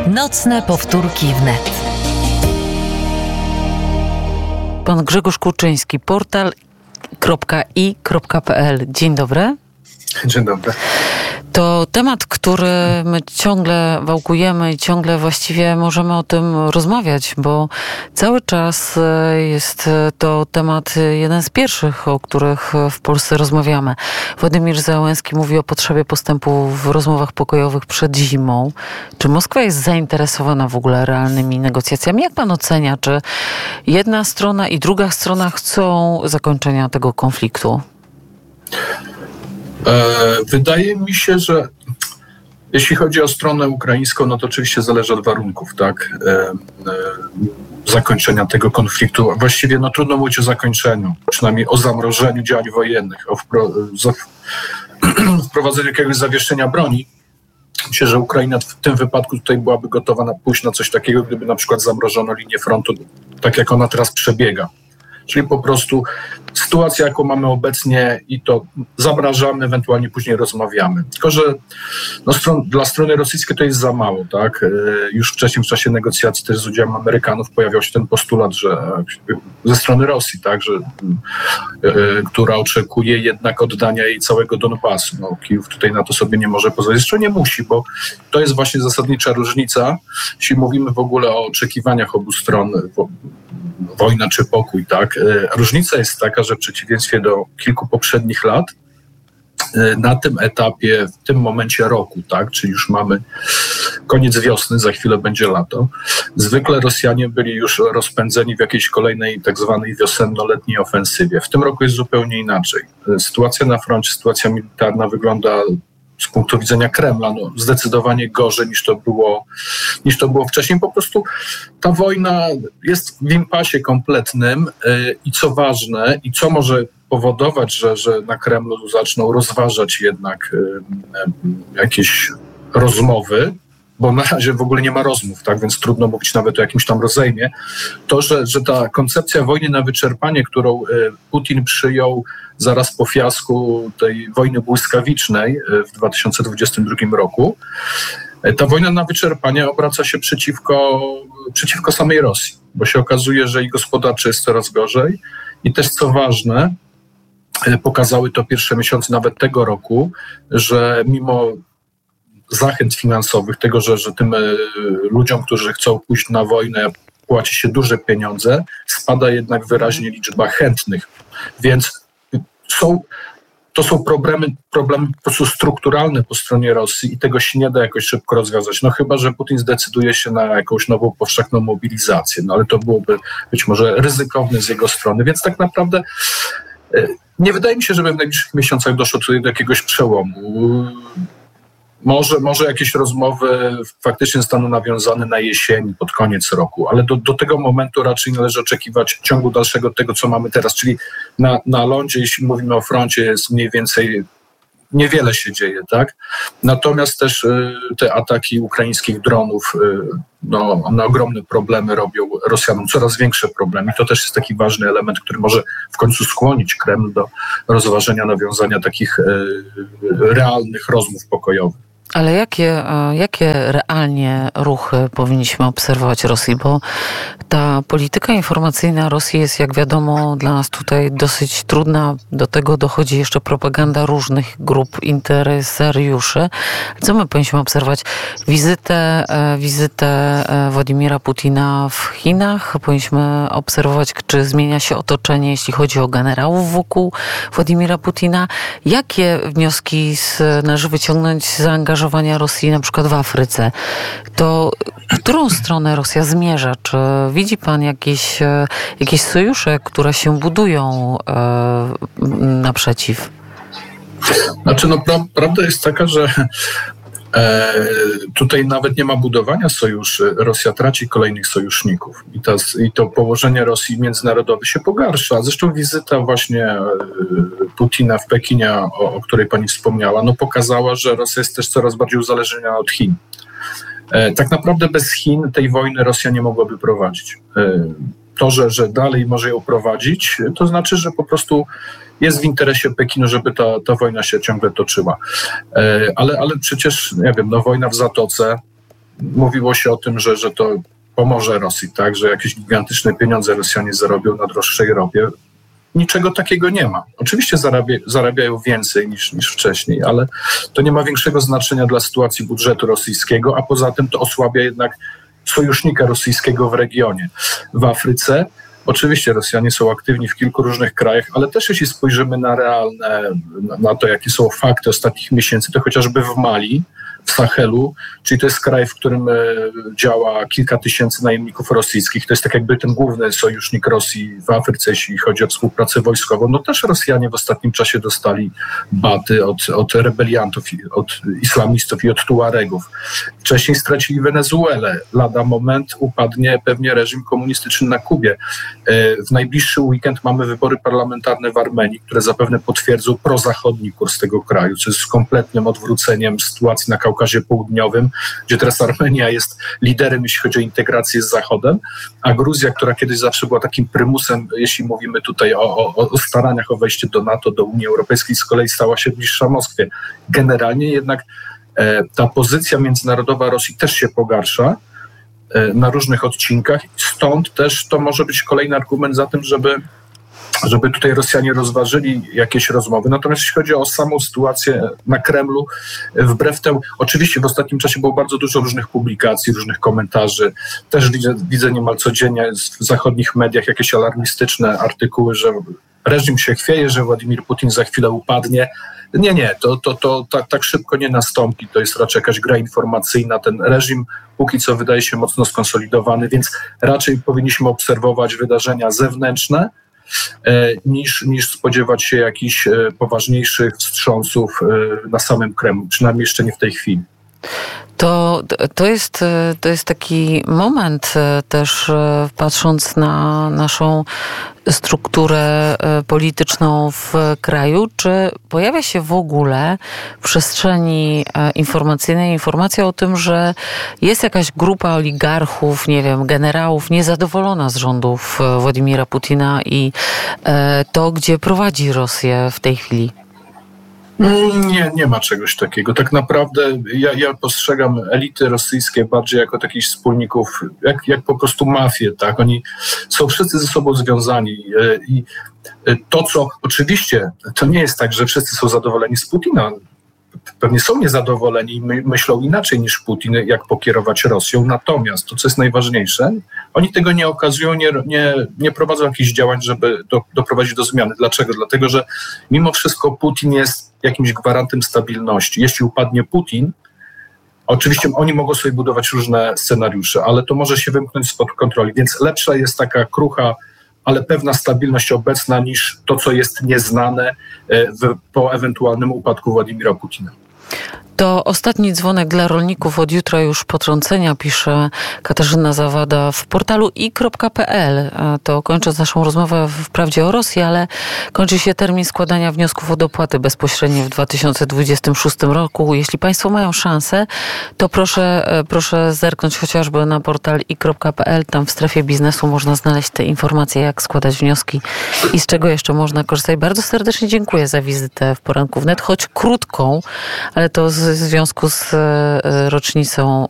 Nocne powtórki wnet. Pan Grzegorz Kurczyński, portal.i.pl. Dzień dobry. Dzień dobry. To temat, który my ciągle wałkujemy i ciągle właściwie możemy o tym rozmawiać, bo cały czas jest to temat jeden z pierwszych, o których w Polsce rozmawiamy. Władimir Zełenski mówi o potrzebie postępu w rozmowach pokojowych przed zimą. Czy Moskwa jest zainteresowana w ogóle realnymi negocjacjami? Jak pan ocenia, czy jedna strona i druga strona chcą zakończenia tego konfliktu? Wydaje mi się, że jeśli chodzi o stronę ukraińską, no to oczywiście zależy od warunków, tak, zakończenia tego konfliktu. Właściwie no trudno mówić o zakończeniu, przynajmniej o zamrożeniu działań wojennych, o wprowadzeniu jakiegoś zawieszenia broni. Myślę, że Ukraina w tym wypadku tutaj byłaby gotowa pójść na coś takiego, gdyby na przykład zamrożono linię frontu, tak jak ona teraz przebiega. Czyli po prostu sytuacja, jaką mamy obecnie i to zamrażamy, ewentualnie później rozmawiamy. Tylko że dla strony rosyjskiej to jest za mało, tak? Już wcześniej w czasie negocjacji też z udziałem Amerykanów pojawiał się ten postulat, że ze strony Rosji, tak, że, która oczekuje jednak oddania jej całego Donbasu. No, Kijów tutaj na to sobie nie może pozwolić. Jeszcze nie musi, bo to jest właśnie zasadnicza różnica, jeśli mówimy w ogóle o oczekiwaniach obu stron, wojna czy pokój, tak? Różnica jest taka, że w przeciwieństwie do kilku poprzednich lat, na tym etapie, w tym momencie roku, tak, czyli już mamy koniec wiosny, za chwilę będzie lato, zwykle Rosjanie byli już rozpędzeni w jakiejś kolejnej tak zwanej wiosenno-letniej ofensywie. W tym roku jest zupełnie inaczej. Sytuacja na froncie, sytuacja militarna wygląda z punktu widzenia Kremla zdecydowanie gorzej niż to było wcześniej. Po prostu ta wojna jest w impasie kompletnym i co ważne i co może powodować, że na Kremlu zaczną rozważać jednak jakieś rozmowy, bo na razie w ogóle nie ma rozmów, tak, więc trudno mówić nawet o jakimś tam rozejmie, to, że ta koncepcja wojny na wyczerpanie, którą Putin przyjął zaraz po fiasku tej wojny błyskawicznej w 2022 roku, ta wojna na wyczerpanie obraca się przeciwko samej Rosji, bo się okazuje, że i gospodarczo jest coraz gorzej i też co ważne, pokazały to pierwsze miesiące nawet tego roku, że mimo zachęt finansowych, tego, że tym ludziom, którzy chcą pójść na wojnę, płaci się duże pieniądze, spada jednak wyraźnie liczba chętnych. Więc to są problemy po prostu strukturalne po stronie Rosji i tego się nie da jakoś szybko rozwiązać. No chyba, że Putin zdecyduje się na jakąś nową powszechną mobilizację, no ale to byłoby być może ryzykowne z jego strony. Więc tak naprawdę nie wydaje mi się, żeby w najbliższych miesiącach doszło tutaj do jakiegoś przełomu. Może jakieś rozmowy faktycznie zostaną nawiązane na jesieni, pod koniec roku, ale do tego momentu raczej należy oczekiwać ciągu dalszego tego, co mamy teraz, czyli na lądzie, jeśli mówimy o froncie, jest mniej więcej niewiele się dzieje, tak? Natomiast też te ataki ukraińskich dronów, one ogromne problemy robią Rosjanom, coraz większe problemy. I to też jest taki ważny element, który może w końcu skłonić Kreml do rozważenia nawiązania takich realnych rozmów pokojowych. Ale jakie realnie ruchy powinniśmy obserwować Rosji? Bo ta polityka informacyjna Rosji jest, jak wiadomo, dla nas tutaj dosyć trudna. Do tego dochodzi jeszcze propaganda różnych grup interesariuszy. Co my powinniśmy obserwować? Wizytę Władimira Putina w Chinach? Powinniśmy obserwować, czy zmienia się otoczenie, jeśli chodzi o generałów wokół Władimira Putina? Jakie wnioski należy wyciągnąć z zaangażowania Rosji na przykład w Afryce? To w którą stronę Rosja zmierza? Czy widzi pan jakieś sojusze, które się budują naprzeciw? Znaczy, prawda jest taka, że tutaj nawet nie ma budowania sojuszy. Rosja traci kolejnych sojuszników i to położenie Rosji międzynarodowe się pogarsza. Zresztą wizyta właśnie Putina w Pekinie, o której pani wspomniała, pokazała, że Rosja jest też coraz bardziej uzależniona od Chin. Tak naprawdę bez Chin tej wojny Rosja nie mogłaby prowadzić. To, że dalej może ją prowadzić, to znaczy, że po prostu jest w interesie Pekinu, żeby ta wojna się ciągle toczyła. Ale przecież, nie wiem, wojna w Zatoce, mówiło się o tym, że to pomoże Rosji, tak, że jakieś gigantyczne pieniądze Rosjanie zarobią na droższej ropie. Niczego takiego nie ma. Oczywiście zarabiają więcej niż wcześniej, ale to nie ma większego znaczenia dla sytuacji budżetu rosyjskiego, a poza tym to osłabia jednak sojusznika rosyjskiego w regionie. W Afryce oczywiście Rosjanie są aktywni w kilku różnych krajach, ale też jeśli spojrzymy na to, jakie są fakty ostatnich miesięcy, to chociażby w Mali, w Sahelu, czyli to jest kraj, w którym działa kilka tysięcy najemników rosyjskich. To jest tak jakby ten główny sojusznik Rosji w Afryce, jeśli chodzi o współpracę wojskową. No też Rosjanie w ostatnim czasie dostali baty od rebeliantów, od islamistów i od Tuaregów. Wcześniej stracili Wenezuelę. Lada moment upadnie pewnie reżim komunistyczny na Kubie. W najbliższy weekend mamy wybory parlamentarne w Armenii, które zapewne potwierdzą prozachodni kurs tego kraju, co jest kompletnym odwróceniem sytuacji na Kaukazie Południowym, gdzie teraz Armenia jest liderem, jeśli chodzi o integrację z Zachodem, a Gruzja, która kiedyś zawsze była takim prymusem, jeśli mówimy tutaj o staraniach o wejście do NATO, do Unii Europejskiej, z kolei stała się bliższa Moskwie. Generalnie jednak ta pozycja międzynarodowa Rosji też się pogarsza na różnych odcinkach. Stąd też to może być kolejny argument za tym, żeby tutaj Rosjanie rozważyli jakieś rozmowy. Natomiast jeśli chodzi o samą sytuację na Kremlu, wbrew temu, oczywiście w ostatnim czasie było bardzo dużo różnych publikacji, różnych komentarzy. Też widzę niemal codziennie w zachodnich mediach jakieś alarmistyczne artykuły, że reżim się chwieje, że Władimir Putin za chwilę upadnie. Nie, to tak szybko nie nastąpi. To jest raczej jakaś gra informacyjna. Ten reżim póki co wydaje się mocno skonsolidowany, więc raczej powinniśmy obserwować wydarzenia zewnętrzne, niż spodziewać się jakichś poważniejszych wstrząsów na samym Kremlu, przynajmniej jeszcze nie w tej chwili. To jest taki moment też, patrząc na naszą strukturę polityczną w kraju, czy pojawia się w ogóle w przestrzeni informacyjnej informacja o tym, że jest jakaś grupa oligarchów, nie wiem, generałów niezadowolona z rządów Władimira Putina i to, gdzie prowadzi Rosję w tej chwili? Nie ma czegoś takiego. Tak naprawdę ja postrzegam elity rosyjskie bardziej jako takich wspólników, jak po prostu mafię, tak? Oni są wszyscy ze sobą związani i to, co oczywiście, to nie jest tak, że wszyscy są zadowoleni z Putina. Pewnie są niezadowoleni i myślą inaczej niż Putin, jak pokierować Rosją. Natomiast to, co jest najważniejsze, oni tego nie okazują, nie prowadzą jakichś działań, żeby doprowadzić do zmiany. Dlaczego? Dlatego, że mimo wszystko Putin jest jakimś gwarantem stabilności. Jeśli upadnie Putin, oczywiście oni mogą sobie budować różne scenariusze, ale to może się wymknąć spod kontroli. Więc lepsza jest taka krucha, ale pewna stabilność obecna niż to, co jest nieznane po ewentualnym upadku Władimira Putina. To ostatni dzwonek dla rolników. Od jutra już potrącenia, pisze Katarzyna Zawada w portalu i.pl. To kończąc naszą rozmowę wprawdzie o Rosji, ale kończy się termin składania wniosków o dopłaty bezpośrednie w 2026 roku. Jeśli Państwo mają szansę, to proszę zerknąć chociażby na portal i.pl. Tam w strefie biznesu można znaleźć te informacje, jak składać wnioski i z czego jeszcze można korzystać. Bardzo serdecznie dziękuję za wizytę w Poranku Wnet, choć krótką, ale to w związku z rocznicą